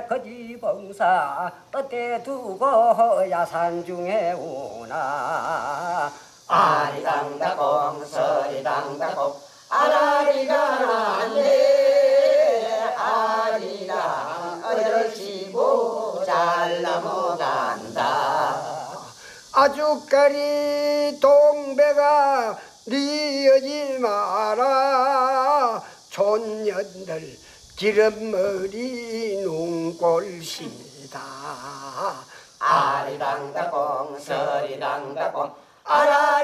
거지봉사 어때 두고 야산 중에 오나 아리당다공 서리당다공 아라리가 났네 아리랑 어절치고 잘 넘어간다 아주까리 동배가 뉘어지 마라 촌년들 기름머리 눈꼴시다 아리당다공 서리당다공 아라